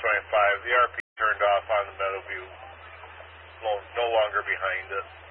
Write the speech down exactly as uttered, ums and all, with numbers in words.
twenty-five. The R P turned off on the Meadowview. No, no longer behind it.